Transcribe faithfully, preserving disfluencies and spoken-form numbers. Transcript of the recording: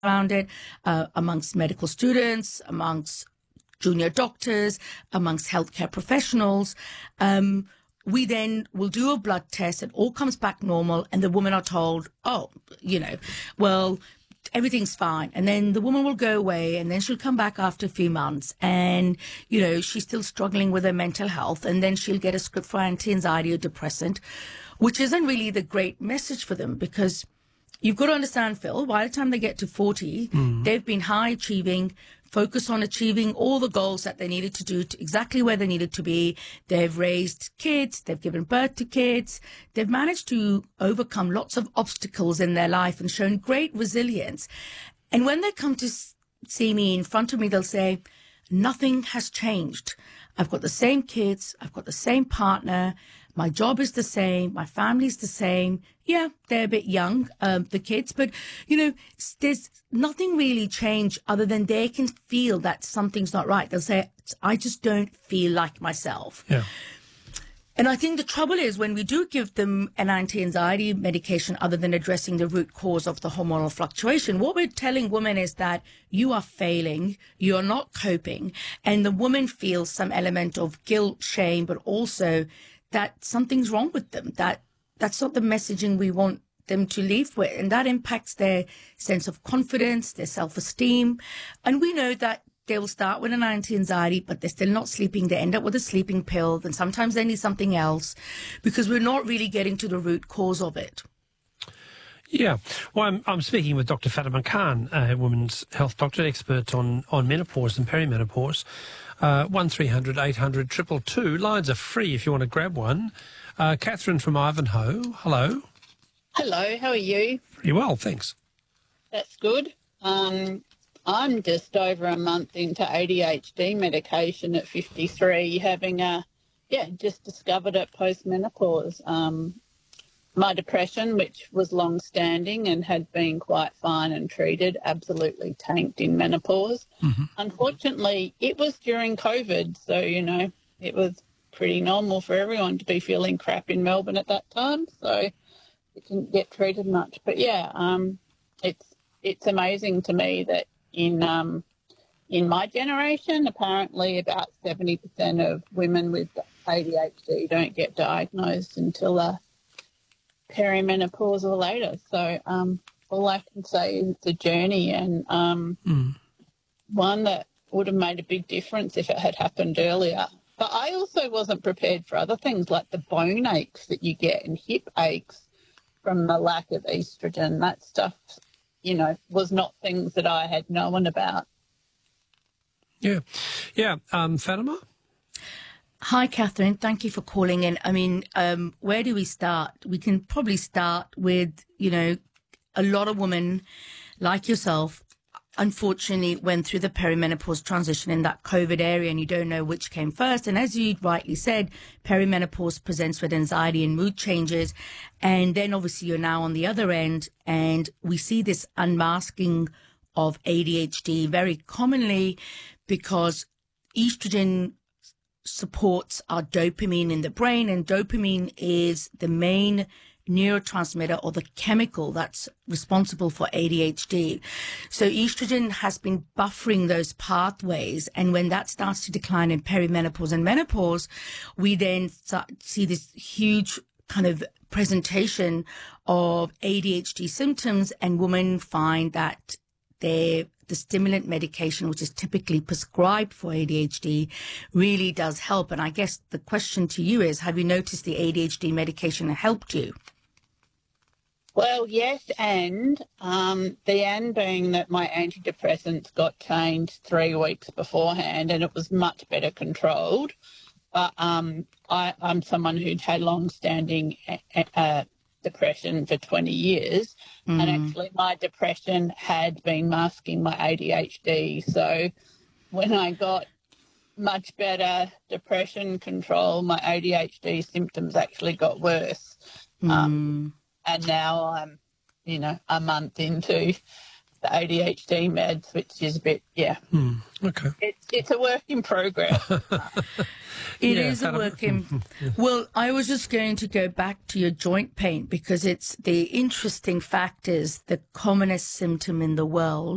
around it, uh, amongst medical students, amongst junior doctors, amongst healthcare professionals. Um, we then will do a blood test. It all comes back normal. And the women are told, oh, you know, well, everything's fine. And then the woman will go away and then she'll come back after a few months and, you know, she's still struggling with her mental health. And then she'll get a script for anti-anxiety or depressant, which isn't really the great message for them, because you've got to understand, Phil, by the time they get to forty, mm. they've been high achieving, focused on achieving all the goals that they needed to do to exactly where they needed to be. They've raised kids. They've given birth to kids. They've managed to overcome lots of obstacles in their life and shown great resilience. And when they come to see me in front of me, they'll say, nothing has changed. I've got the same kids. I've got the same partner. My job is the same. My family's the same. Yeah, they're a bit young, um, the kids, but, you know, there's nothing really changed other than they can feel that something's not right. They'll say, I just don't feel like myself. Yeah. And I think the trouble is when we do give them an anti-anxiety medication other than addressing the root cause of the hormonal fluctuation, what we're telling women is that you are failing, you're not coping, and the woman feels some element of guilt, shame, but also that something's wrong with them, that that's not the messaging we want them to leave with. And that impacts their sense of confidence, their self-esteem. And we know that they will start with an anti-anxiety, but they're still not sleeping. They end up with a sleeping pill. Then sometimes they need something else because we're not really getting to the root cause of it. Yeah. Well, I'm, I'm speaking with Doctor Fatima Khan, a women's health doctor, expert on, on menopause and perimenopause. Uh, one three hundred eight hundred two two two. Lines are free if you want to grab one. Uh, Catherine from Ivanhoe, hello. Hello, how are you? Pretty well, thanks. That's good. Um, I'm just over a month into A D H D medication at fifty-three, having a, yeah, just discovered it post-menopause. Um, my depression, which was long-standing and had been quite fine and treated, absolutely tanked in menopause. Mm-hmm. Unfortunately, it was during COVID, so, you know, it was pretty normal for everyone to be feeling crap in Melbourne at that time, so it didn't get treated much. But, yeah, um, it's it's amazing to me that in um, in my generation, apparently about seventy percent of women with A D H D don't get diagnosed until uh, perimenopause or later. So um, all I can say is it's a journey, and um, mm. one that would have made a big difference if it had happened earlier. But I also wasn't prepared for other things like the bone aches that you get and hip aches from the lack of estrogen. That stuff, you know, was not things that I had known about. Yeah. Yeah. Um, Fatima? Hi, Catherine. Thank you for calling in. I mean, um, where do we start? We can probably start with, you know, a lot of women like yourself, unfortunately, went through the perimenopause transition in that COVID area and you don't know which came first. And as you rightly said, perimenopause presents with anxiety and mood changes. And then obviously you're now on the other end and we see this unmasking of A D H D very commonly because estrogen supports our dopamine in the brain, and dopamine is the main neurotransmitter or the chemical that's responsible for A D H D. So estrogen has been buffering those pathways, and when that starts to decline in perimenopause and menopause, we then start see this huge kind of presentation of A D H D symptoms, and women find that they the stimulant medication, which is typically prescribed for A D H D, really does help. And I guess the question to you is, have you noticed the A D H D medication helped you? Well, yes, and um, the and being that my antidepressants got changed three weeks beforehand and it was much better controlled. But um, I, I'm someone who'd had long-standing uh, depression for twenty years, mm. and actually my depression had been masking my A D H D. So when I got much better depression control, my A D H D symptoms actually got worse. Mm. Um, and now I'm, you know, a month into the A D H D meds, which is a bit, yeah. Mm. Okay. It's, it's a work in progress. It yeah, is a work in... Well, I was just going to go back to your joint pain because it's the interesting fact is the commonest symptom in the world